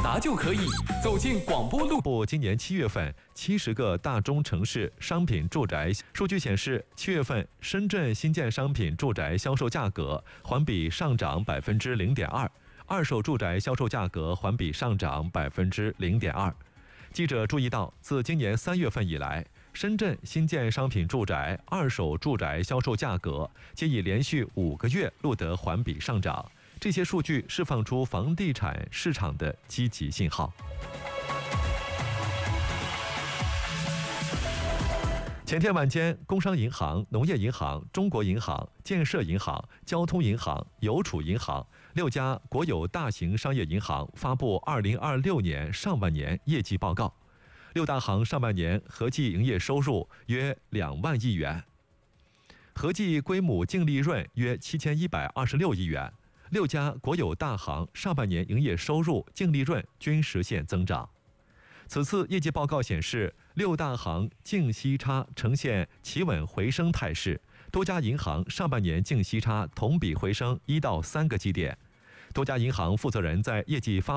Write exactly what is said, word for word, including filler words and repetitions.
查就可以走进广播路。 部今年七月份七十个大中城市商品住宅数据显示，七月份深圳新建商品住宅销售价格环比上涨百分之零点二，二手住宅销售价格环比上涨百分之零点二。记者注意到，自今年三月份以来，深圳新建商品住宅、二手住宅销售价格皆已连续五个月录得环比上涨。这些数据释放出房地产市场的积极信号。前天晚间，工商银行、农业银行、中国银行、建设银行、交通银行、邮储银行六家国有大型商业银行发布二零二六年上半年业绩报告。六大行上半年合计营业收入约两万亿元，合计归母净利润约七千一百二十六亿元。六家国有大行上半年营业收入、净利润均实现增长。此次业绩报告显示，六大行净息差呈现企稳回升态势，多家银行上半年净息差同比回升一到三个基点。多家银行负责人在业绩发